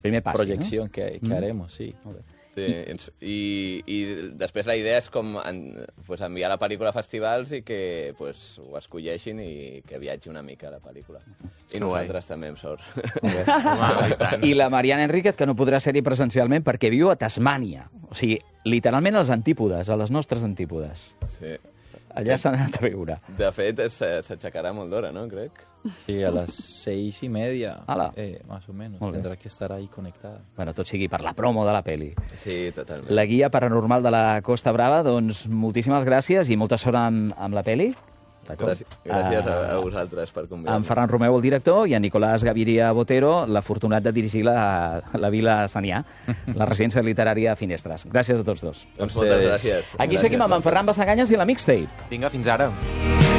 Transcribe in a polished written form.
primer pas, proyección que haremos, sí. Sí, i després la idea és com enviar la pel·lícula a festivals i que ho escolleixin i que viatgi una mica a la pel·lícula. I nosaltres també, amb sort. I la Mariana Enríquez, que no podrà ser-hi presencialment perquè viu a Tasmània. O sigui, literalment als antípodes, a les nostres antípodes. Sí. Allà s'han anat a veure. De fet, s'aixecarà molt d'hora, ¿no? Crec. Sí, a las 6:30, más o menos. Tendrá que estar ahí conectada. Bueno, tot sigui per la promo de la peli. Sí, totalment. La guia paranormal de la Costa Brava, doncs moltíssimes gràcies i molta sort amb la peli. Gràcies a vosaltres per convidar-me. En Ferran Romeu, el director, i en Nicolás Gaviria Botero, l'afortunat de dirigir la Vila Sanià, la residència literària Finestres. Gràcies a tots dos. Doncs moltes gràcies. Aquí seguim amb en Ferran Bassaganyes i la Mixtape. Vinga, fins ara.